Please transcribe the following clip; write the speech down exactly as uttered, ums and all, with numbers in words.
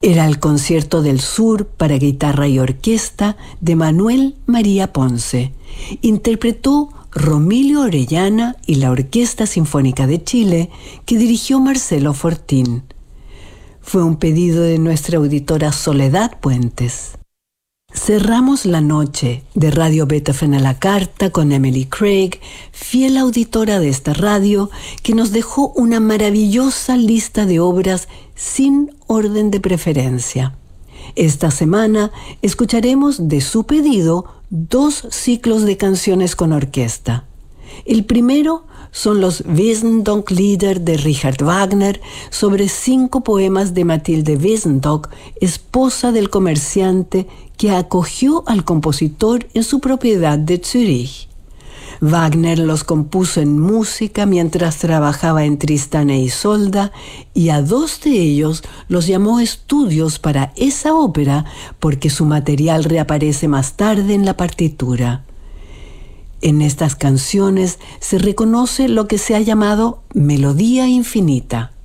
Era el Concierto del Sur para guitarra y orquesta de Manuel María Ponce. Interpretó Romilio Orellana y la Orquesta Sinfónica de Chile, que dirigió Marcelo Fortín. Fue un pedido de nuestra auditora Soledad Puentes. Cerramos la noche de Radio Beethoven a la carta con Emily Craig, fiel auditora de esta radio, que nos dejó una maravillosa lista de obras sin orden de preferencia. Esta semana escucharemos de su pedido dos ciclos de canciones con orquesta. El primero son los Wesendonck-Lieder de Richard Wagner sobre cinco poemas de Mathilde Wesendonck, esposa del comerciante que acogió al compositor en su propiedad de Zürich. Wagner los compuso en música mientras trabajaba en Tristán e Isolda, y a dos de ellos los llamó estudios para esa ópera porque su material reaparece más tarde en la partitura. En estas canciones se reconoce lo que se ha llamado melodía infinita.